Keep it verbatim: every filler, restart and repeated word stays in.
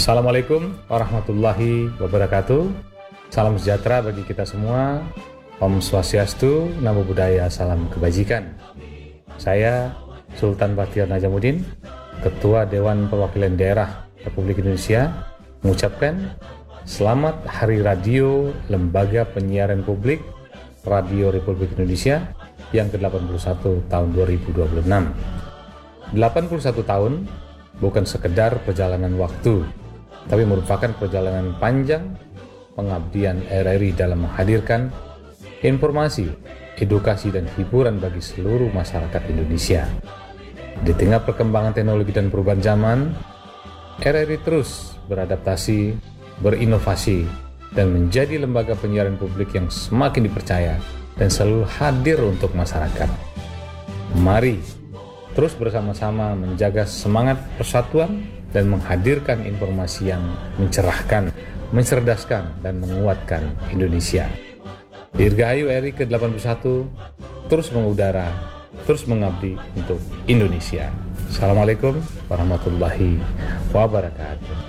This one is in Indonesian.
Assalamualaikum warahmatullahi wabarakatuh. Salam sejahtera bagi kita semua. Om Swastiastu, Namo Buddhaya, salam kebajikan. Saya Sultan Bachtiar Najamuddin, Ketua Dewan Perwakilan Daerah Republik Indonesia, mengucapkan Selamat Hari Radio Lembaga Penyiaran Publik Radio Republik Indonesia yang ke delapan puluh satu tahun dua ribu dua puluh enam. delapan puluh satu tahun bukan sekedar perjalanan waktu, tapi merupakan perjalanan panjang pengabdian R R I dalam menghadirkan informasi, edukasi, dan hiburan bagi seluruh masyarakat Indonesia. Di tengah perkembangan teknologi dan perubahan zaman, R R I terus beradaptasi, berinovasi, dan menjadi lembaga penyiaran publik yang semakin dipercaya dan selalu hadir untuk masyarakat. Mari terus bersama-sama menjaga semangat persatuan dan menghadirkan informasi yang mencerahkan, mencerdaskan, dan menguatkan Indonesia. Dirgahayu R I ke delapan puluh satu, terus mengudara, terus mengabdi untuk Indonesia. Assalamualaikum warahmatullahi wabarakatuh.